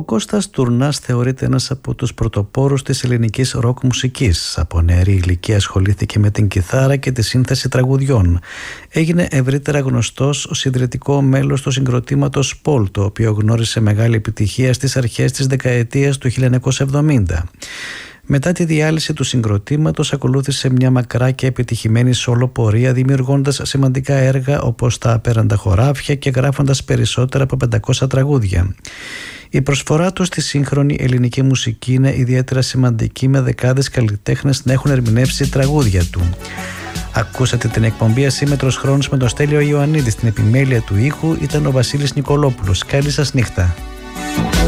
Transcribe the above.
Κώστας Τουρνάς θεωρείται ένας από τους πρωτοπόρους της ελληνικής ροκ μουσικής. Από νεαρή ηλικία ασχολήθηκε με την κιθάρα και τη σύνθεση τραγουδιών. Έγινε ευρύτερα γνωστός ως ιδρυτικό μέλος του συγκροτήματος Paul, το οποίο γνώρισε μεγάλη επιτυχία στις αρχές της δεκαετίας του 1970. Μετά τη διάλυση του συγκροτήματος ακολούθησε μια μακρά και επιτυχημένη σόλο πορεία, δημιουργώντας σημαντικά έργα όπως τα Απέραντα χωράφια και γράφοντας περισσότερα από 500 τραγούδια. Η προσφορά του στη σύγχρονη ελληνική μουσική είναι ιδιαίτερα σημαντική, με δεκάδες καλλιτέχνες να έχουν ερμηνεύσει τραγούδια του. Ακούσατε την εκπομπή Ασύμμετρος Χρόνος με τον Στέλιο Ιωαννίδη. Στην επιμέλεια του ήχου ήταν ο Βασίλης Νικολόπουλος. Καλή σας νύχτα.